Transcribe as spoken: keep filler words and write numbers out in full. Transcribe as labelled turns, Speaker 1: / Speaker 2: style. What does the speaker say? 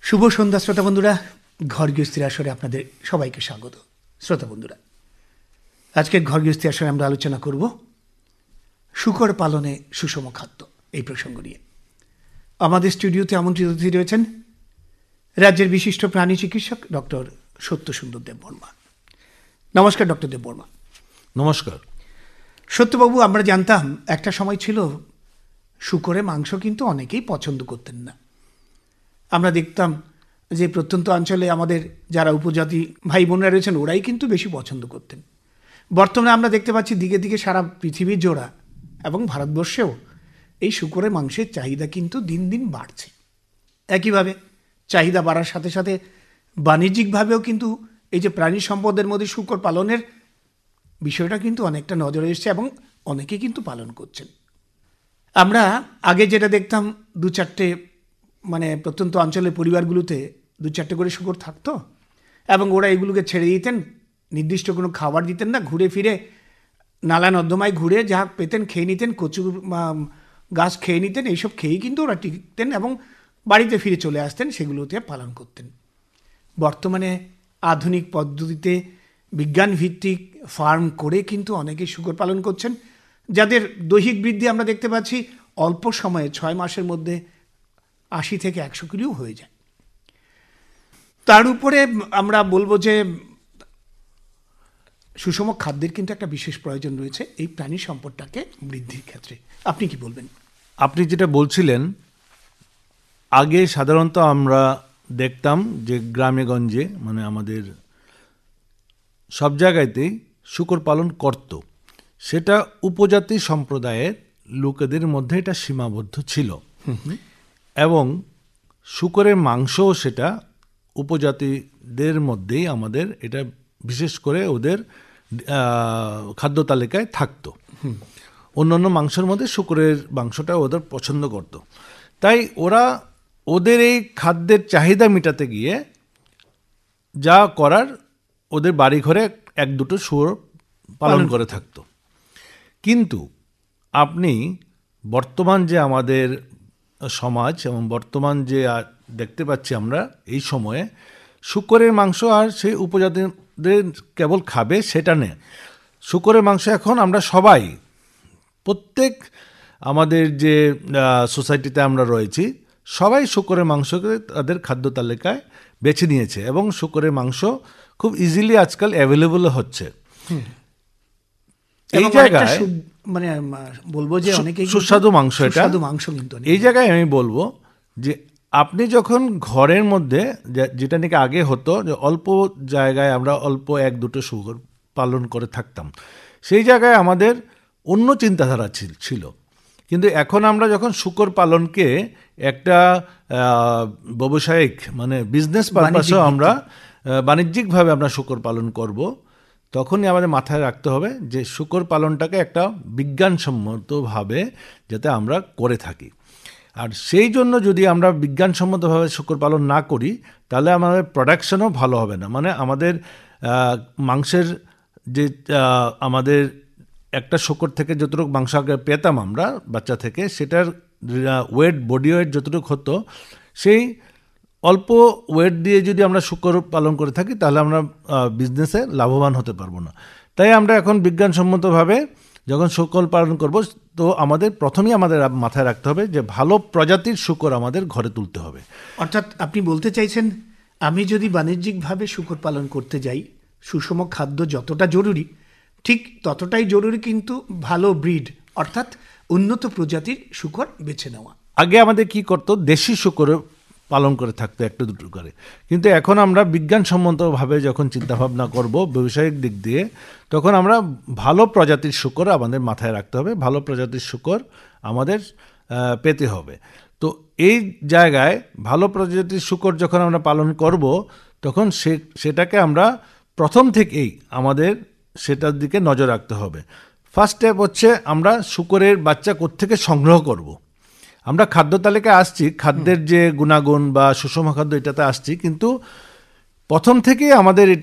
Speaker 1: শুভ সন্ধ্যা শ্রোতা বন্ধুরা, ঘর গৃহস্থির আসরে আপনাদের সবাইকে স্বাগত। শ্রোতা বন্ধুরা, আজকের ঘর গৃহস্থী আসরে আমরা আলোচনা করব শূকর পালনে সুষম খাদ্য এই প্রসঙ্গ নিয়ে। আমাদের স্টুডিওতে আমন্ত্রিত অতিথি রয়েছেন রাজ্যের বিশিষ্ট প্রাণী চিকিৎসক ডক্টর সত্যসুন্দর দেববর্মা। নমস্কার ডক্টর দেববর্মা।
Speaker 2: নমস্কার।
Speaker 1: সত্যবাবু, আমরা জানতাম একটা সময় ছিল শূকরের মাংস কিন্তু অনেকেই পছন্দ করতেন না। আমরা দেখতাম যে প্রত্যন্ত অঞ্চলে আমাদের যারা উপজাতি ভাই বোনেরা রয়েছেন ওরাই কিন্তু বেশি পছন্দ করতেন। বর্তমানে আমরা দেখতে পাচ্ছি দিকে দিকে সারা পৃথিবীর জোড়া এবং ভারতবর্ষেও এই শূকরের মাংসের চাহিদা কিন্তু দিন দিন বাড়ছে। একইভাবে চাহিদা বাড়ার সাথে সাথে বাণিজ্যিকভাবেও কিন্তু এই যে প্রাণী সম্পদের মধ্যে শূকর পালনের বিষয়টা কিন্তু অনেকটা নজরে এসছে এবং অনেকে কিন্তু পালন করছেন। আমরা আগে যেটা দেখতাম দু চারটে মানে প্রত্যন্ত অঞ্চলের পরিবারগুলোতে দু চারটে করে শূকর থাকতো এবং ওরা এগুলোকে ছেড়ে দিতেন, নির্দিষ্ট কোনো খাবার দিতেন না, ঘুরে ফিরে নালা নর্দমায় ঘুরে যা পেতেন খেয়ে নিতেন, কচু গাছ খেয়ে নিতেন, এইসব খেয়েই কিন্তু ওরা টিকতেন এবং বাড়িতে ফিরে চলে আসতেন, সেগুলোতে পালন করতেন। বর্তমানে আধুনিক পদ্ধতিতে বিজ্ঞানভিত্তিক ফার্ম করে কিন্তু অনেকে শূকর পালন করছেন, যাদের দৈহিক বৃদ্ধি আমরা দেখতে পাচ্ছি অল্প সময়ে ছয় মাসের মধ্যে আশি থেকে একশো কিলো হয়ে যায়। তার উপরে আমরা বলবো যে সুষম খাদ্যের কিন্তু একটা বিশেষ প্রয়োজন রয়েছে এই প্রাণী সম্পদটাকে বৃদ্ধির ক্ষেত্রে। আপনি কি বলবেন?
Speaker 2: আপনি যেটা বলছিলেন, আগে সাধারণত আমরা দেখতাম যে গ্রামে গঞ্জে মানে আমাদের সব জায়গাতেই শূকর পালন করত। সেটা উপজাতি সম্প্রদায়ের লোকেদের মধ্যে এটা সীমাবদ্ধ ছিল এবং শূকরের মাংসও সেটা উপজাতিদের মধ্যেই আমাদের এটা বিশেষ করে ওদের খাদ্য তালিকায় থাকতো। অন্যান্য মাংসের মধ্যে শূকরের মাংসটা ওদের পছন্দ করত। তাই ওরা ওদের এই খাদ্যের চাহিদা মেটাতে গিয়ে যা করার ওদের বাড়ি ঘরে এক দুটো শুয়োর পালন করে থাকতো। কিন্তু আপনি বর্তমান যে আমাদের সমাজ এবং বর্তমান যে দেখতে পাচ্ছি আমরা এই সময়ে, শূকরের মাংস আর সেই উপজাতিদের কেবল খাবে সেটা নেই। শূকরের মাংস এখন আমরা সবাই, প্রত্যেক আমাদের যে সোসাইটিতে আমরা রয়েছি সবাই শূকরের মাংসকে তাদের খাদ্য তালিকায় বেছে নিয়েছে এবং শূকরের মাংস খুব ইজিলি আজকাল অ্যাভেলেবল হচ্ছে। এই জায়গায়
Speaker 1: মানে বলবো যে অনেকে
Speaker 2: সুস্বাদু মাংস, এটা
Speaker 1: মাংস কিন্তু
Speaker 2: এই জায়গায় আমি বলবো যে আপনি যখন ঘরের মধ্যে, যেটা নাকি আগে হতো যে অল্প জায়গায় আমরা অল্প এক দুটো শূকর পালন করে থাকতাম, সেই জায়গায় আমাদের অন্য চিন্তাধারা ছিল। কিন্তু এখন আমরা যখন শূকর পালনকে একটা ব্যবসায়িক মানে বিজনেস পারপাসেও আমরা বাণিজ্যিকভাবে আমরা শূকর পালন করব, তখনই আমাদের মাথায় রাখতে হবে যে শূকর পালনটাকে একটা বিজ্ঞানসম্মতভাবে যাতে আমরা করে থাকি। আর সেই জন্য যদি আমরা বিজ্ঞানসম্মতভাবে শূকর পালন না করি তাহলে আমাদের প্রোডাকশনও ভালো হবে না। মানে আমাদের মাংসের যে আমাদের একটা শূকর থেকে যতটুকু মাংস আগে পেতাম আমরা বাচ্চা থেকে, সেটার ওয়েট বডি ওয়েট যতটুকু হতো, সেই অল্প ওয়েট দিয়ে যদি আমরা শূকর পালন করে থাকি তাহলে আমরা বিজনেসে লাভবান হতে পারবো না। তাই আমরা এখন বিজ্ঞানসম্মতভাবে যখন শূকর পালন করব, তো আমাদের প্রথমেই আমাদের মাথায় রাখতে হবে যে ভালো প্রজাতির শূকর আমাদের ঘরে তুলতে হবে।
Speaker 1: অর্থাৎ আপনি বলতে চাইছেন, আমি যদি বাণিজ্যিকভাবে শূকর পালন করতে যাই, সুষম খাদ্য যতটা জরুরি ঠিক ততটাই জরুরি কিন্তু ভালো ব্রিড অর্থাৎ উন্নত প্রজাতির শূকর বেছে নেওয়া।
Speaker 2: আগে আমাদের কি করতো, দেশি শূকর পালন করে থাকতো একটা দুটো করে, কিন্তু এখন আমরা বিজ্ঞানসম্মতভাবে যখন চিন্তাভাবনা করব ব্যবসায়িক দিক দিয়ে, তখন আমরা ভালো প্রজাতির শূকর আমাদের মাথায় রাখতে হবে, ভালো প্রজাতির শূকর আমাদের পেতে হবে। তো এই জায়গায় ভালো প্রজাতির শূকর যখন আমরা পালন করব, তখন সে সেটাকে আমরা প্রথম থেকেই আমাদের সেটার দিকে নজর রাখতে হবে। ফার্স্ট স্টেপ হচ্ছে আমরা শূকরের বাচ্চা কোত্থেকে সংগ্রহ করব। আমরা খাদ্য তালিকায় আসছি, খাদ্যের যে গুণাগুণ বা সুষম খাদ্য এটাতে আসছি, কিন্তু প্রথম থেকেই আমাদের